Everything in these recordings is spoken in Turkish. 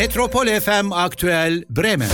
Metropol FM Aktüel Bremen.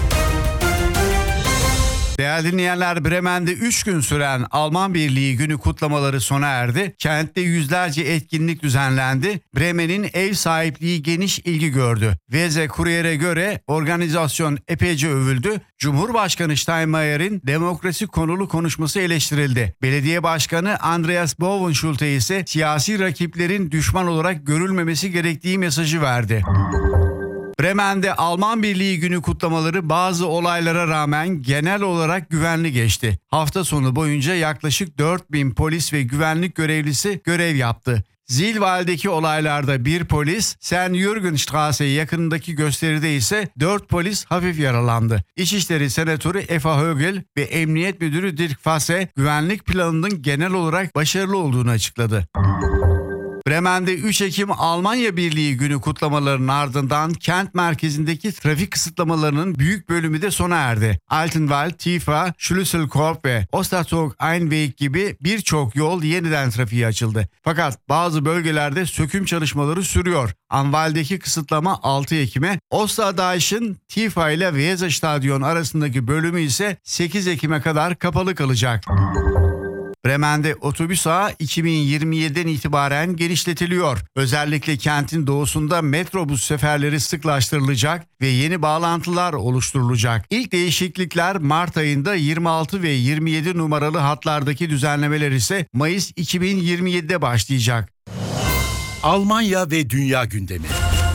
Değerli dinleyenler, Bremen'de 3 gün süren Alman Birliği Günü kutlamaları sona erdi. Kentte yüzlerce etkinlik düzenlendi. Bremen'in ev sahipliği geniş ilgi gördü. Weser Kurier'e göre organizasyon epeyce övüldü. Cumhurbaşkanı Steinmeier'in demokrasi konulu konuşması eleştirildi. Belediye Başkanı Andreas Bovenschulte ise siyasi rakiplerin düşman olarak görülmemesi gerektiği mesajı verdi. Bremen'de Alman Birliği Günü kutlamaları bazı olaylara rağmen genel olarak güvenli geçti. Hafta sonu boyunca yaklaşık 4000 polis ve güvenlik görevlisi görev yaptı. Zilwald'deki olaylarda bir polis, St. yakınındaki gösteride ise 4 polis hafif yaralandı. İçişleri Senatörü Eva Högel ve Emniyet Müdürü Dirk Fasse güvenlik planının genel olarak başarılı olduğunu açıkladı. Bremen'de 3 Ekim Almanya Birliği Günü kutlamalarının ardından kent merkezindeki trafik kısıtlamalarının büyük bölümü de sona erdi. Altenwald, Tifa, Schlüsselkorb ve Osterzog-Einweg gibi birçok yol yeniden trafiğe açıldı. Fakat bazı bölgelerde söküm çalışmaları sürüyor. Anwald'deki kısıtlama 6 Ekim'e, Osterdeichin, Tifa ile Weserstadion arasındaki bölümü ise 8 Ekim'e kadar kapalı kalacak. Bremen'de otobüs ağı 2027'den itibaren genişletiliyor. Özellikle kentin doğusunda metrobüs seferleri sıklaştırılacak ve yeni bağlantılar oluşturulacak. İlk değişiklikler Mart ayında 26 ve 27 numaralı hatlardaki düzenlemeler ise Mayıs 2027'de başlayacak. Almanya ve dünya gündemi.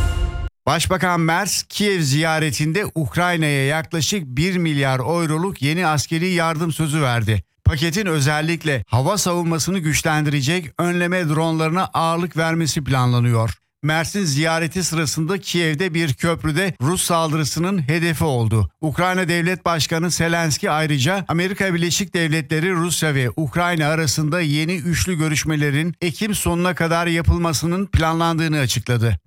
Başbakan Merz, Kiev ziyaretinde Ukrayna'ya yaklaşık 1 milyar euroluk yeni askeri yardım sözü verdi. Paketin özellikle hava savunmasını güçlendirecek önleme dronlarına ağırlık vermesi planlanıyor. Merz'in ziyareti sırasında Kiev'de bir köprüde Rus saldırısının hedefi oldu. Ukrayna Devlet Başkanı Zelenski ayrıca Amerika Birleşik Devletleri, Rusya ve Ukrayna arasında yeni üçlü görüşmelerin Ekim sonuna kadar yapılmasının planlandığını açıkladı.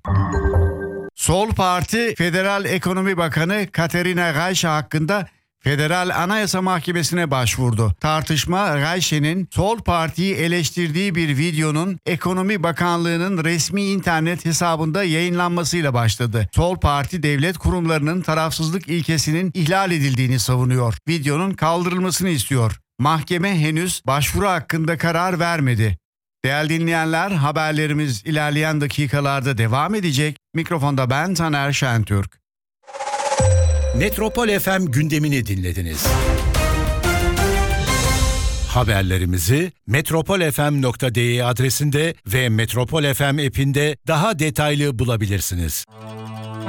Sol Parti, Federal Ekonomi Bakanı Katerina Reiche hakkında Federal Anayasa Mahkemesi'ne başvurdu. Tartışma, Reiche'nin Sol Parti'yi eleştirdiği bir videonun Ekonomi Bakanlığı'nın resmi internet hesabında yayınlanmasıyla başladı. Sol Parti, devlet kurumlarının tarafsızlık ilkesinin ihlal edildiğini savunuyor. Videonun kaldırılmasını istiyor. Mahkeme henüz başvuru hakkında karar vermedi. Değerli dinleyenler, haberlerimiz ilerleyen dakikalarda devam edecek. Mikrofonda ben Taner Şentürk. Metropol FM gündemini dinlediniz. Haberlerimizi metropolfm.de adresinde ve Metropol FM app'inde daha detaylı bulabilirsiniz.